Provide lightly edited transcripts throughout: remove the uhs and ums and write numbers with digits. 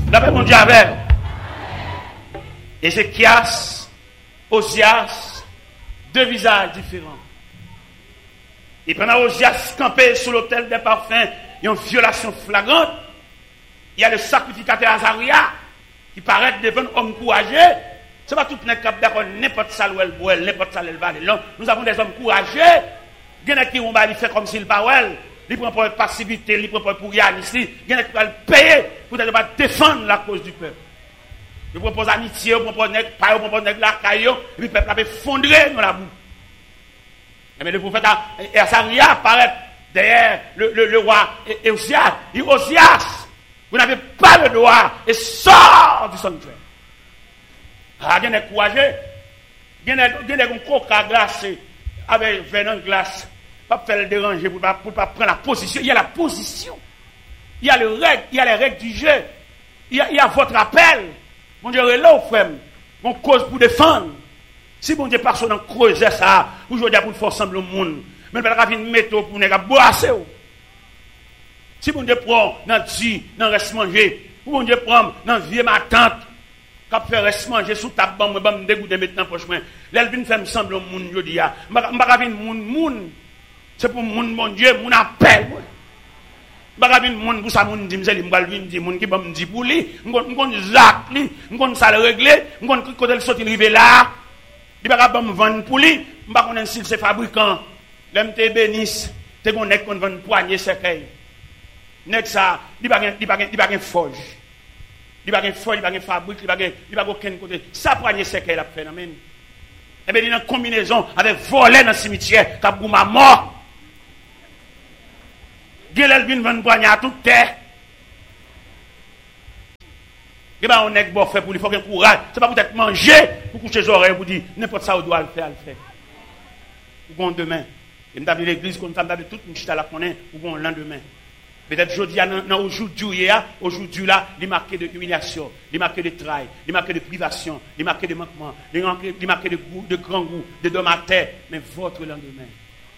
D'après mon Dieu avec. Ézéchias, Osias, deux visages différents. Et pendant Osias campé sous l'autel des parfums, il y a une violation flagrante. Il y a le sacrificateur Azaria qui paraît devant un homme courageux. Ce n'est pas tout le monde qui est d'accord, n'importe ça où elle boit, n'importe ça où elle va. Nous avons des hommes courageux. Il y en a qui vont faire comme s'ils parlent. Ils prennent pour passivité, ils prennent pour rien ici. Il y en a qui vont payer pour défendre la cause du peuple. Ils proposent amitié, ils proposent la caillou, et puis le peuple a effondré dans la boue. Mais le prophète Azaria apparaît derrière le roi Osias. Il dit Osias, vous n'avez pas le droit et sort du sanctuaire. Ah, il y a des courageux. Il y a des coca glacés avec venant glace. Pas faire le déranger pour ne pas prendre la position. Il y a la position. Il y a les règles du jeu. Il y a votre appel. Mon Dieu est là au frère. On cause pour défendre. Si mon Dieu personne en creuser ça, aujourd'hui pour faire ensemble le monde. Mais il va y une méthode pour ne boisser. Si mon Dieu prend dans le dans reste manger, ou mon Dieu prend dans vieux ma tante, qui fait reste manger sous ta bande, me dégoûter maintenant proche moi. L'elvin fait me semble au monde aujourd'hui. M'pa vinn monde. C'est pour monde mon Dieu, mon appel. M'pa vinn monde pour ça monde dit m'seli m'pa vinn dit monde qui me dit pour lui, m'gon zac lui, m'gon ça le régler, m'gon côté le sortir river là. Il va pas me vendre pour lui, m'pa connait si c'est fabricant. L'aime te bénisse, te connait qu'on vend poignée cercueil. Nek ça, il pas gain forge. Il pas gain forge, il pas gain fabrique, il pas aucun côté. Ça poignée cercueil la phénomène. Et bien il y a une combinaison avec voler dans le cimetière, cap gouma mort. Gelel vinn vendre poignée à toute terre. Et ben on est bon fait pour lui, faut qu'il courage. C'est pas peut-être manger pour coucher les oreilles pour dire n'importe ça on doit le faire, Pour demain. Et nous avons l'église comme ça, nous avons toute une chita la connaît pour le lendemain. Peut-être aujourd'hui, aujourd'hui là, il est marqué de humiliation, il est marqué de travail, il est marqué de privation, il est marqué de manquement, il est marqué de grand goût, de dom à terre, mais votre lendemain.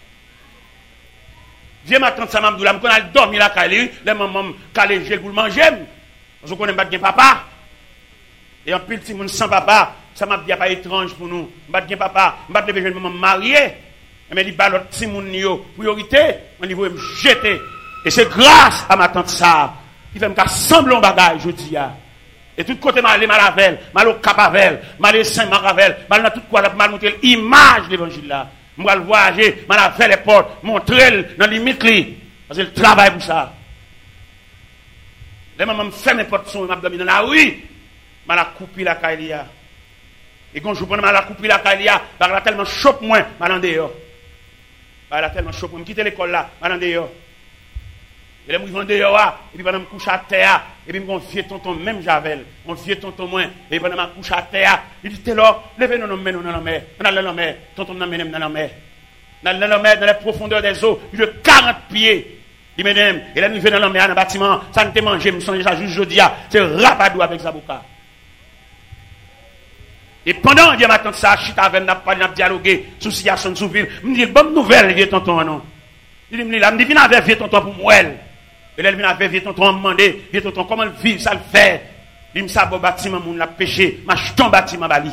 Viens ma tante Samam Doula, quand elle dormir là, les mamans, calé gel pour manger, parce qu'on n'aime pas bien papa. Et en plus, si on sans papa, ça m'a dit pas étrange pour nous. Pas bien papa, pas de jeune maman mariée. Mais il balot si mon yo priorité, on niveau me jeter. Et c'est grâce à ma tante ça qui fait me sembler un bagage jeudi a. Et tout côté mal malavel, mal au capavel, mal saint maravel, mal dans tout quoi mal montrer l'image de l'évangile là. Moi le voyager, mal faire les portes, montrer dans limite li parce que le travail pour ça. Les mamans me fait mes portes son m'a dormi dans la rue, mal a coupé la caïlia. Et quand je prends mal a coupé la caïlia, par là tellement chope moins mal en dehors. Par là tellement chope moi quitter l'école là, mal en dehors. Et là, je vais dehors, et puis pendant que je couche à terre, et puis mon vieux tonton, même Javel, mon vieux tonton moins, et pendant que je couche à terre, il dit, t'es là, levez-nous dans la mer, dans la mer, tonton dans la mer, dans les profondeurs des eaux, il de 40 pieds, il m'aime, et là, nous venons dans la mer, dans le bâtiment, ça ne te mange, je me sens déjà juste jeudi, c'est rapadou avec Zabouka. Et pendant que je m'attends ça, je suis avec n'a pas dialogué sur situation sous ville, je me dis, bonne nouvelle, vieux tonton, non. Il me dit, là, je me dis, viens avec vieux tonton pour moi. Et là, il vient avec vieux tonton demandé, vieux tonton, comment le vivre, ça le fait. Il me dit, ça, bon bâtiment, mon l'a péché, ma jeton bâtiment, bali.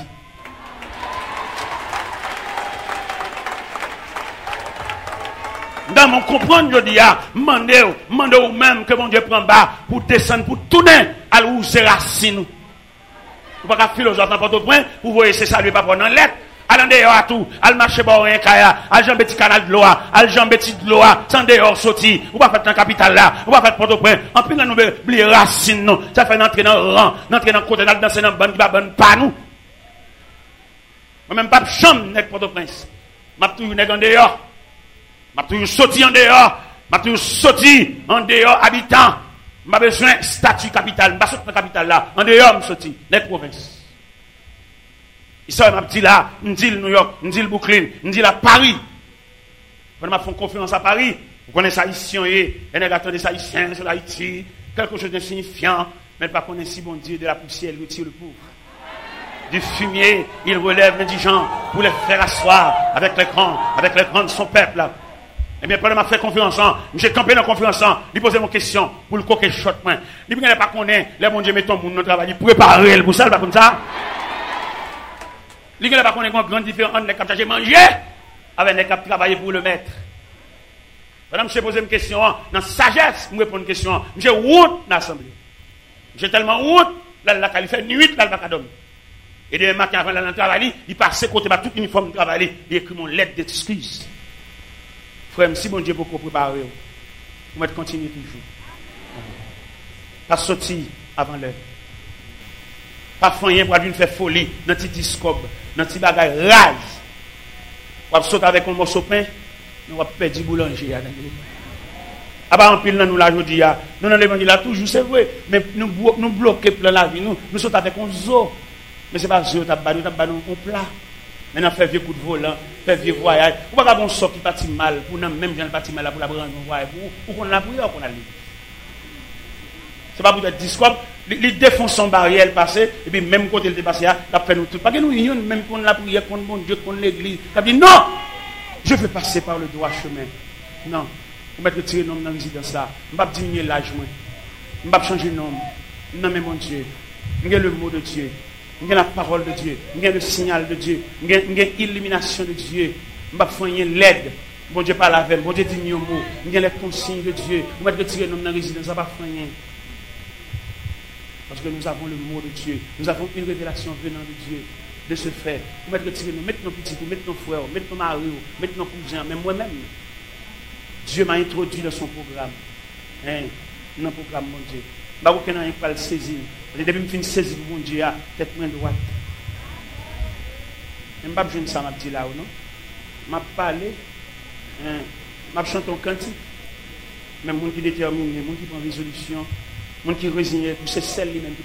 Dans mon comprendre, je dis, demandez ou même que mon Dieu prend bas pour descendre, pour tourner à où c'est racine. Vous ne pouvez pas philosophe n'importe au point, vous voyez, c'est ça, lui, pas prendre en lettre. Allez dehors à tout, allez marcher bon rien kaya, allez jambe petit canal de l'eau, allez jambe petit de l'eau, sans dehors sorti, ou pas faire dans capital là, ou pas faire Port-au-Prince. En plus nous oublier racine non, ça fait entrer dans le rang, entrer dans côté dans danser dans bonne qui va bonne pas nous. Moi même pas de chambre avec Port-au-Prince. M'a toujours nèg en dehors. M'a toujours sorti en dehors, m'a toujours sorti en dehors habitant. M'a besoin statut capital, m'a sorti dans capital là, en dehors me sorti, nèg province. Ici, m'a dit là, me dit New York, me dit le Brooklyn, me dit la Paris. Quand m'a fait confiance à Paris, vous connaissez haïtien et on attendait ça haïtien sur Haïti, quelque chose de signifiant, mais pas connaître si bon Dieu de la poussière il retire le pauvre. Du fumier, il relève l'indigent pour les faire asseoir avec les grands de son peuple là. Eh bien, pendant que je fais conférence, je campé dans la conférence, il posait mon question pour le coquet shot. Il ne pas connaître, les bon Dieu met ton monde dans le travail, il préparer pour ça, pas comme ça. Il ne pas connaître une grande différence entre les capteurs manger avec les capteurs travailler pour le maître. Madame, je pose une question, dans sagesse, je réponds une question. J'ai honte dans l'assemblée. J'ai tellement honte, là, il fait nuit, là, il va dormir. Et demain matin, avant d'aller travailler, il passe côté tout uniforme de travail, il écrit mon lettre d'excuse. Frère, si bon Dieu beaucoup préparé, vous mettez continuer toujours. Pas sortir avant l'heure. Pas faire pour faire folie dans petit discob, dans petit bagage rage. Vous sauter avec un morceau de pain, nous allons perdre du boulanger. Ah bah en pile nous la jodi a. Nous dans l'évangile là toujours c'est vrai, mais nous bloquer plan la vie nous saute avec un zoo. Mais c'est pas zoo t'a ba nous on plat. Maintenant faire vieux coup de volant, faire vieux voyage. Ou pas bon sort qui parti mal pour même gens parti mal là pour la prendre un voyage pour qu'on la prière qu'on a lu. C'est pas pour être discours, il défonce son barrière passé et puis même côté le dépassé là, fait nous tout. Parce que nous unions même qu'on la prière contre mon Dieu, contre l'église. Ça dit non. Je veux passer par le droit chemin. Non. Je vais retirer le nom dans la résidence là. Je ne vais pas diminuer l'âge. Je ne vais pas changer le nom. Non, mais mon Dieu. J'ai le mot de Dieu. J'ai la parole de Dieu. J'ai le signal de Dieu. J'ai l'illumination de Dieu. Je ne vais pas faire l'aide. Bon Dieu parle avec. Bon Dieu dit un mot. J'ai les consignes de Dieu. Je vais retirer le nom dans la résidence. Je ne vais pas faire rien. Parce que nous avons le mot de Dieu. Nous avons une révélation venant de Dieu. De ce fait. Nous allons retirer nous. Mettre nos petits, mettre nos frères, mettre nos maris, mettre nos cousins, même moi-même. Dieu m'a introduit dans son programme. Dans le programme, mon Dieu. Je ne sais pas le saisir. Depuis que je finis de saisir mon Dieu, tête main droite. Je ne sais pas si ça m'a dit là ou non. Je m'a parlé. Je chante un cantique. Mais les gens qui déterminent, les gens qui prennent résolution, les gens qui résignent, c'est celle-là même qui